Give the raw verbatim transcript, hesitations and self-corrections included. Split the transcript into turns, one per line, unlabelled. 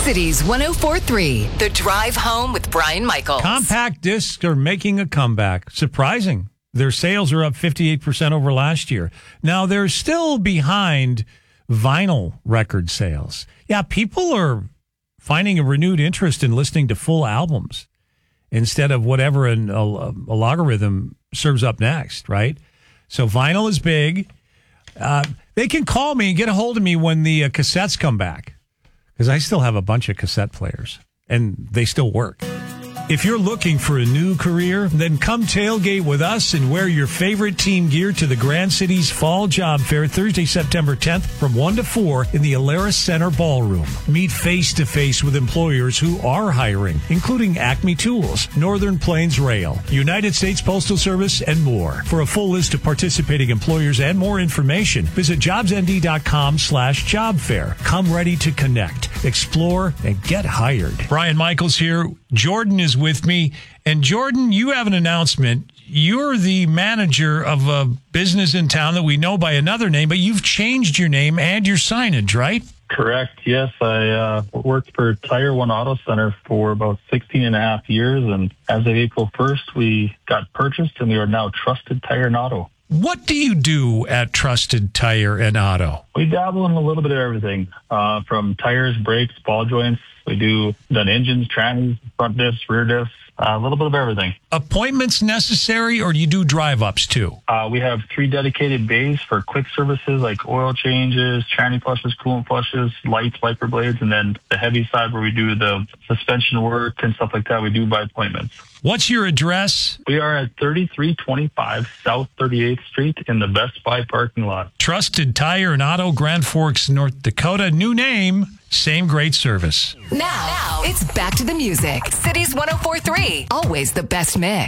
Cities one oh four point three, The Drive Home with Brian Michaels.
Compact discs are making a comeback. Surprising. Their sales are up fifty-eight percent over last year. Now, they're still behind vinyl record sales. Yeah, people are finding a renewed interest in listening to full albums instead of whatever an, a, a logarithm serves up next, right? So vinyl is big. Uh, they can call me and get a hold of me when the uh, cassettes come back, because I still have a bunch of cassette players, and they still work. If you're looking for a new career, then come tailgate with us and wear your favorite team gear to the Grand Cities Fall Job Fair Thursday, September tenth from one to four in the Alaris Center Ballroom. Meet face-to-face with employers who are hiring, including Acme Tools, Northern Plains Rail, United States Postal Service, and more. For a full list of participating employers and more information, visit jobsnd.com slash job fair. Come ready to connect, explore, and get hired. Brian Michaels here. Jordan is with me. And Jordan, you have an announcement. You're the manager of a business in town that we know by another name, but you've changed your name and your signage, right?
Correct. Yes. I uh, worked for Tire One Auto Center for about sixteen and a half years. And as of April first, we got purchased and we are now Trusted Tire and Auto.
What do you do at Trusted Tire and Auto?
We dabble in a little bit of everything, uh, from tires, brakes, ball joints. We do done engines, trannies, front diffs, rear diffs, uh, a little bit of everything.
Appointments necessary, or do you do drive-ups too?
Uh, we have three dedicated bays for quick services like oil changes, tranny flushes, coolant flushes, lights, wiper blades, and then the heavy side where we do the suspension work and stuff like that, we do by appointments.
What's your address?
We are at thirty-three twenty-five South thirty-eighth Street in the Best Buy parking lot.
Trusted Tire and Auto, Grand Forks, North Dakota. New name, same great service.
Now, now it's back to the music. Cities one oh four point three, always the best mix.